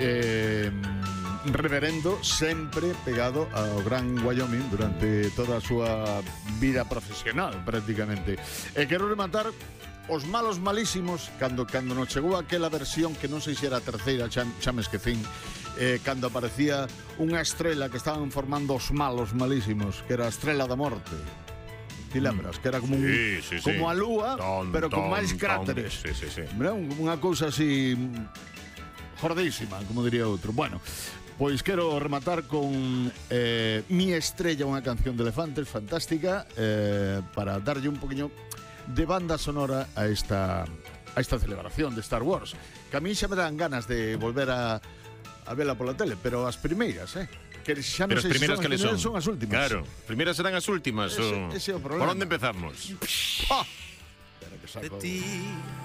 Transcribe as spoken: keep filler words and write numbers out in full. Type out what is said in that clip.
eh, reverendo, sempre pegado ao Gran Wyoming durante toda a súa vida profesional, prácticamente. E quero rematar os malos malísimos, cando cando nos chegou aquela versión que non sei se era a terceira, xa, xa me esquecín, eh, cando aparecía unha estrela que estaban formando os malos malísimos, que era a Estrela da Morte. Ti lembras? Que era como, un, sí, sí, sí. como a lúa, ton, pero con ton, máis ton. cráteres. Sí, sí, sí. Unha cousa así jordísima, como diría outro. Bueno, pois quero rematar con eh, Mi Estrella, unha canción de Elefantes fantástica, eh, para darlle un poquinho de banda sonora a esta a esta celebración de Star Wars, que a mí xa me dan ganas de volver a a vela pola tele, pero as primeiras, eh que xa non Pero as sei se primeiras son, cales as son? primeiras son as últimas. Claro, primeiras serán as últimas. Ese- o... ese é o problema. Por onde empezamos? Ah, espera que saco.